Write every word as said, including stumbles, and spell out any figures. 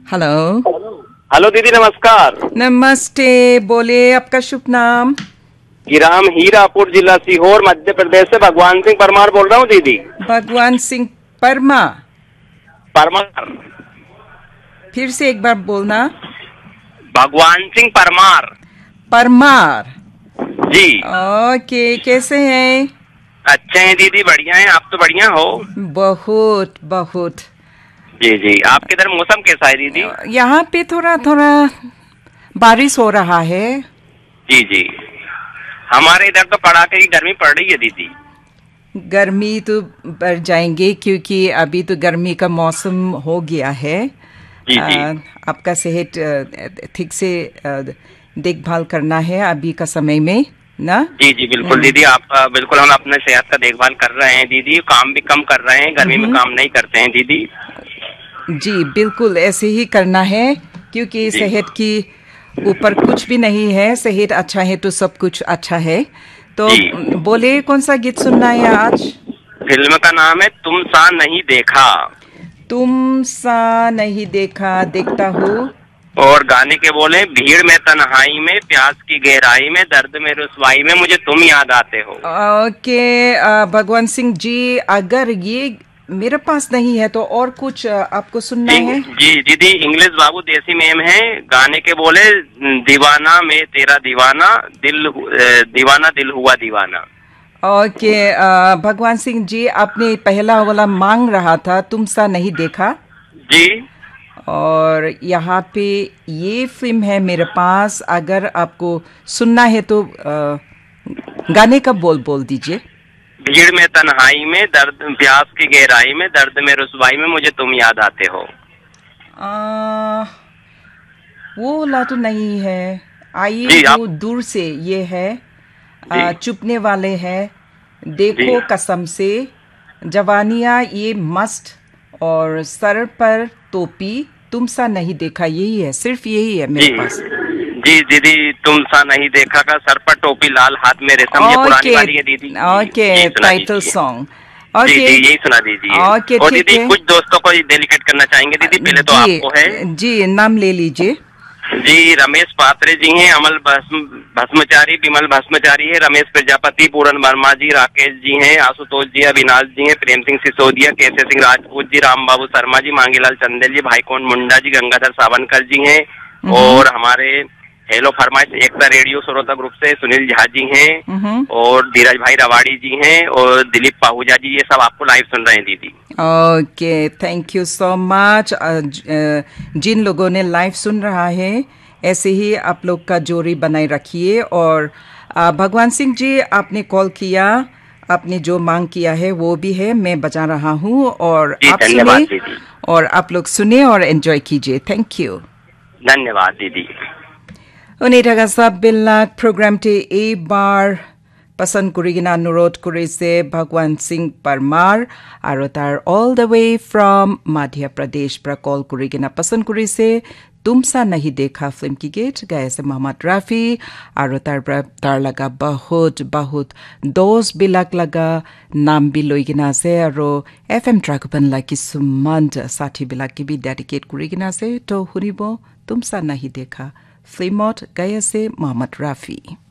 Hello. Hello दीदी, नमस्कार। नमस्ते, बोलिए आपका शुभ नाम। गिराम, हीरापुर जिला, सीहोर, मध्य प्रदेश से भगवान सिंह परमार बोल रहा हूँ दीदी। भगवान सिंह परमा परमार। फिर से एक बार बोलना। भगवान सिंह परमार। परमार जी। ओके, कैसे हैं? अच्छे हैं दीदी, बढ़िया हैं। आप तो बढ़िया हो। बहुत बहुत। जी जी। आपके इधर मौसम कैसा है दीदी? यहाँ पे थोड़ा थोड़ा बारिश हो रहा है। जी जी। हमारे इधर तो कड़ाके की गर्मी पड़ रही है दीदी। गर्मी तो बढ़ जाएंगे क्योंकि अभी तो गर्मी का मौसम हो गया है। जी जी। आ, आपका सेहत ठीक से देखभाल करना है अभी का समय में ना। जी जी बिल्कुल दीदी। आप बिल्कुल, हम अपने सेहत का देखभाल कर रहे हैं दीदी। काम भी कम कर रहे हैं, गर्मी में काम नहीं करते हैं दीदी। जी बिल्कुल, ऐसे ही करना है क्योंकि सेहत की ऊपर कुछ भी नहीं है। सेहत अच्छा है तो सब कुछ अच्छा है। तो बोले, कौन सा गीत सुनना है आज? फिल्म का नाम है तुम सा नहीं देखा। तुम सा नहीं देखा, देखता हूँ। और गाने के बोले, भीड़ में तन्हाई में, प्यास की गहराई में, दर्द में रुसवाई में, मुझे तुम याद आते हो। ओके भगवान सिंह जी, अगर ये मेरे पास नहीं है तो और कुछ आपको सुनना है? जी दीदी, इंग्लिश बाबू देसी मेम है। गाने के बोले, दीवाना में तेरा दीवाना, दिल दीवाना दिल हुआ दीवाना। ओके भगवान सिंह जी, आपने पहला वाला मांग रहा था तुम सा नहीं देखा जी। और यहाँ पे ये फिल्म है मेरे पास। अगर आपको सुनना है तो आ, गाने का बोल बोल दीजिए। भीड़ में तन्हाई में, दर्द प्यास की गहराई में, दर्द में रुसवाई में, मुझे तुम याद आते हो। आ, वो ला तो नहीं है। आइए वो दूर से ये है। आ, चुपने वाले हैं, देखो कसम से, जवानियां ये मस्त, और सर पर टोपी, तुम सा नहीं देखा। यही है, सिर्फ यही है मेरे पास। जी दीदी, तुम सा नहीं देखा का, सर पर टोपी, लाल हाथ में रेशम, ये पुरानी वाली है दीदी। Okay, title song. ओके जी, यही सुना दीजिए। ओके, और दीदी कुछ दोस्तों को डेडिकेट करना चाहेंगे दीदी। पहले तो आपको है जी, नाम ले लीजिए। जी, रमेश पात्रे जी हैं, अमल भस्मचारी, विमल भस्मचारी है, रमेश प्रजापति, पूरन वर्मा जी, राकेश जी हैं, आशुतोष जी, अविनाश जी हैं, प्रेम सिंह सिसोदिया, केसे सिंह राजपूत जी, राम बाबू शर्मा जी, मांगीलाल चंदेल जी, भाईकोन मुंडा जी, गंगाधर सावनकर जी हैं, और हमारे हेलो फरमाइश एकता रेडियो श्रोता ग्रुप से सुनील झा जी हैं, और धीरज भाई रवाड़ी जी हैं, और दिलीप पाहुजा जी, ये सब आपको लाइव सुन रहे हैं दीदी। Okay, thank you so much. जिन लोगों ने लाइव सुन रहा है, ऐसे ही आप लोग का जोड़ी बनाए रखिए। और uh, भगवान सिंह जी, आपने कॉल किया, आपने जो मांग किया है वो भी है, मैं बजा रहा हूँ, और आप सुने और आप लोग सुने और एंजॉय कीजिए। थैंक यू, धन्यवाद दीदी। उन्हें ढगा सब बिल्लाक प्रोग्राम टे ए बार पसंद कुरिगिना अनुरोध कुरिसे भगवान सिंह परमार और तार all the way from Madhya Pradesh पर कॉल कुरिगिना पसंद कुरिसे तुम सा नहीं देखा फिल्म की गीत गाए से मोहम्मद रफी और तार तार लगा बहुत बहुत दोस्त बिलाक लगा नाम भी लोइगिना से और एफ एम ट्रैक बन लगी सुमंत साथी बिलाक की भी डेडिकेट कुरिगिना से तो हुरिबो तुम सा नहीं देखा फिल्मोट गाए से मोहम्मद रफी।